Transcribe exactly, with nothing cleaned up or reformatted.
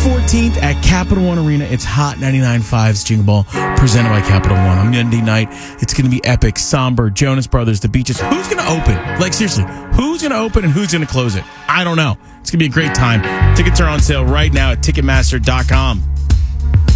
fourteenth at Capital One Arena. It's Hot ninety-nine point five's Jingle Ball, presented by Capital One. On Monday night, it's going to be epic. Somber, Jonas Brothers, The Beaches. Who's going to open? Like, seriously, who's going to open and who's going to close it? I don't know. It's going to be a great time. Tickets are on sale right now at Ticketmaster dot com.